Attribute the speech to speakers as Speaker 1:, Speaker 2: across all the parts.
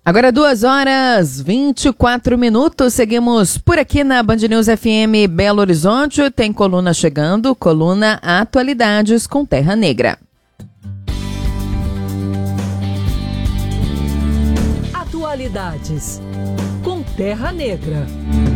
Speaker 1: Agora 2h24, seguimos por aqui na Band News FM Belo Horizonte, tem coluna chegando, coluna Atualidades com Terra Negra.
Speaker 2: Atualidades com Terra Negra.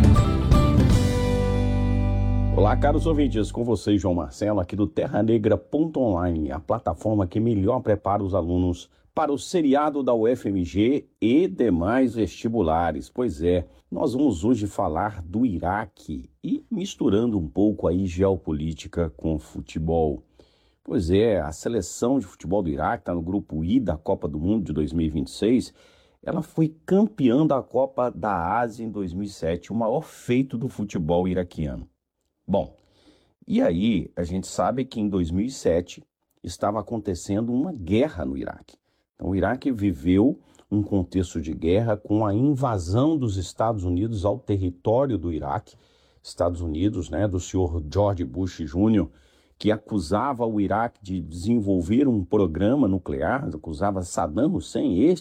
Speaker 3: Olá, caros ouvintes, com vocês, João Marcelo, aqui do terranegra.online, a plataforma que melhor prepara os alunos para o seriado da UFMG e demais vestibulares. Pois é, nós vamos hoje falar do Iraque e misturando um pouco aí geopolítica com futebol. Pois é, a seleção de futebol do Iraque está no grupo I da Copa do Mundo de 2026. Ela foi campeã da Copa da Ásia em 2007, o maior feito do futebol iraquiano. Bom, e aí a gente sabe que em 2007 estava acontecendo uma guerra no Iraque. Então, o Iraque viveu um contexto de guerra com a invasão dos Estados Unidos ao território do Iraque. Estados Unidos, do senhor George Bush Jr., que acusava o Iraque de desenvolver um programa nuclear, acusava Saddam Hussein,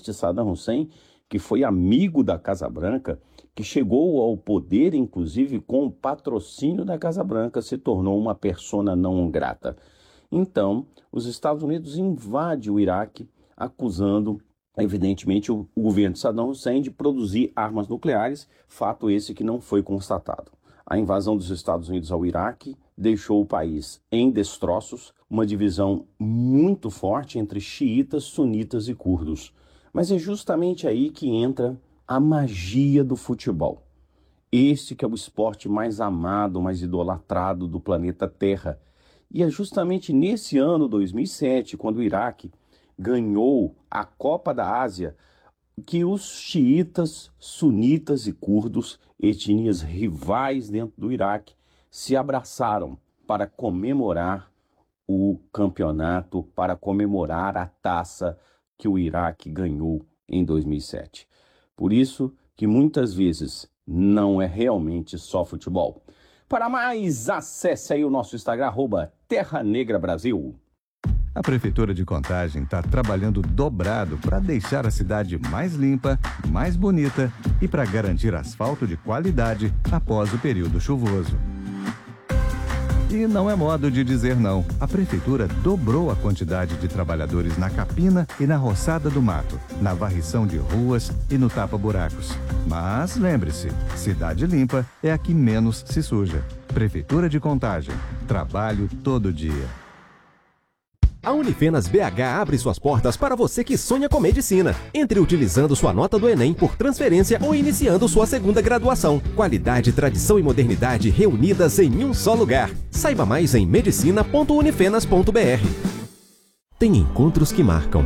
Speaker 3: que foi amigo da Casa Branca, que chegou ao poder, inclusive, com o patrocínio da Casa Branca, se tornou uma persona não grata. Então, os Estados Unidos invadem o Iraque, acusando, evidentemente, o governo de Saddam Hussein de produzir armas nucleares, fato esse que não foi constatado. A invasão dos Estados Unidos ao Iraque deixou o país em destroços, uma divisão muito forte entre xiitas, sunitas e curdos. Mas é justamente aí que entra a magia do futebol. Esse que é o esporte mais amado, mais idolatrado do planeta Terra. E é justamente nesse ano, 2007, quando o Iraque ganhou a Copa da Ásia, que os xiitas, sunitas e curdos, etnias rivais dentro do Iraque, se abraçaram para comemorar o campeonato, para comemorar a taça que o Iraque ganhou em 2007. Por isso que muitas vezes não é realmente só futebol. Para mais, acesse aí o nosso Instagram, @TerraNegraBrasil.
Speaker 4: A Prefeitura de Contagem está trabalhando dobrado para deixar a cidade mais limpa, mais bonita e para garantir asfalto de qualidade após o período chuvoso. E não é modo de dizer não. A Prefeitura dobrou a quantidade de trabalhadores na capina e na roçada do mato, na varrição de ruas e no tapa-buracos. Mas lembre-se, cidade limpa é a que menos se suja. Prefeitura de Contagem. Trabalho todo dia.
Speaker 5: A Unifenas BH abre suas portas para você que sonha com medicina. Entre utilizando sua nota do Enem por transferência ou iniciando sua segunda graduação. Qualidade, tradição e modernidade reunidas em um só lugar. Saiba mais em medicina.unifenas.br. Tem encontros que marcam.